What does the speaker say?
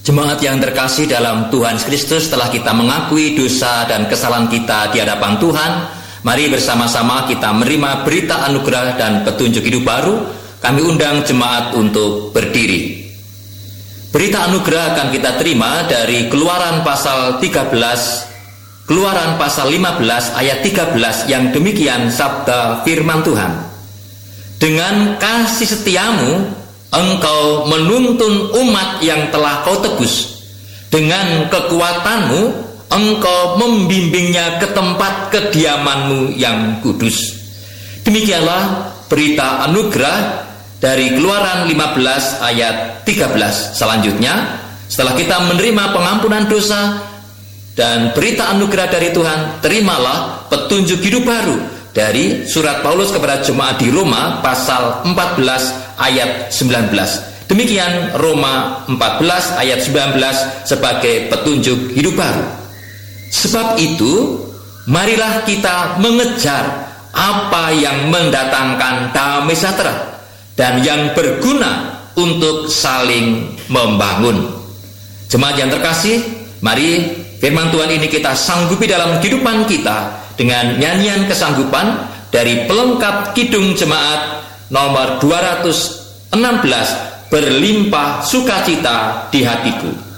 Jemaat yang terkasih dalam Tuhan Kristus, telah kita mengakui dosa dan kesalahan kita di hadapan Tuhan, mari bersama-sama kita menerima berita anugerah dan petunjuk hidup baru. Kami undang jemaat untuk berdiri. Berita anugerah akan kita terima dari Keluaran pasal 13, Keluaran pasal 15 ayat 13, yang demikian sabda firman Tuhan. Dengan kasih setiamu engkau menuntun umat yang telah kau tebus. Dengan kekuatanmu engkau membimbingnya ke tempat kediamanmu yang kudus. Demikianlah berita anugerah dari Keluaran 15 ayat 13. Selanjutnya, setelah kita menerima pengampunan dosa dan berita anugerah dari Tuhan, terimalah petunjuk hidup baru dari surat Paulus kepada jemaat di Roma pasal 14 ayat 19. Demikian Roma 14 ayat 19 sebagai petunjuk hidup baru. Sebab itu, marilah kita mengejar apa yang mendatangkan damai sejahtera dan yang berguna untuk saling membangun. Jemaat yang terkasih, mari firman Tuhan ini kita sanggupi dalam kehidupan kita dengan nyanyian kesanggupan dari pelengkap Kidung Jemaat nomor 216, Berlimpah Sukacita di Hatiku.